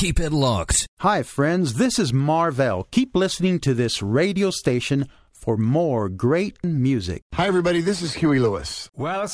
Keep it locked. Hi, friends. This is Marvell. Keep listening to this radio station for more great music. Hi, everybody. This is Huey Lewis. Well,